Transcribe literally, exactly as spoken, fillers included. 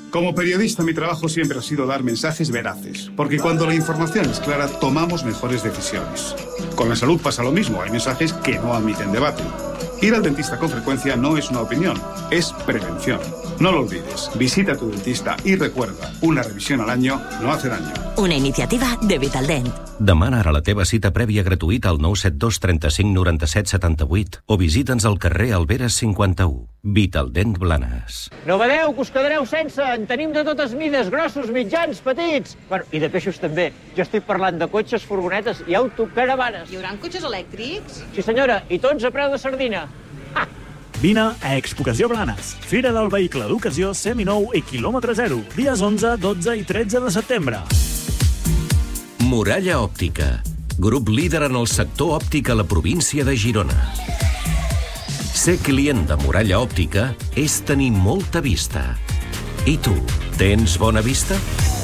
Como periodista, mi trabajo siempre ha sido dar mensajes veraces, porque cuando la información es clara, tomamos mejores decisiones. Con la salud pasa lo mismo, hay mensajes que no admiten debate. Ir al dentista con frecuencia no es una opinión, es prevención. No lo olvides, visita a tu dentista y recuerda, una revisión al año no hace daño. Una iniciativa de Vitaldent. Demana ara la teva cita prèvia gratuïta al nou set dos trenta-cinc noranta-set setanta-vuit o visita'ns al carrer Alberes cinquanta-u. Vitaldent Blanes. No badeu, que us quedareu sense. En tenim de totes mides, grossos, mitjans, petits. Bueno, i de peixos també. Jo estic parlant de cotxes, furgonetes i autocaravanes. Hi haurà cotxes elèctrics? Sí, senyora, i tots a preu de sardina. Ah! Vine a Expocació Blanes, Fira del Vehicle d'Ocasió seminou i quilòmetre zero, dies onze, dotze i tretze de setembre. Muralla Òptica, grup líder en el sector òptic a la província de Girona. Ser client de Muralla Òptica és tenir molta vista. I tu, tens bona vista?